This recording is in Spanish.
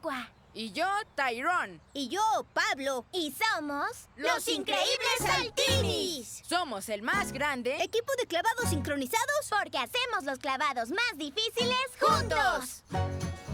Aqua. Y yo, Tyrone. Y yo, Pablo. Y somos... ¡Los Increíbles Saltinis! Somos el más grande ¿Equipo de clavados sincronizados? Porque hacemos los clavados más difíciles juntos.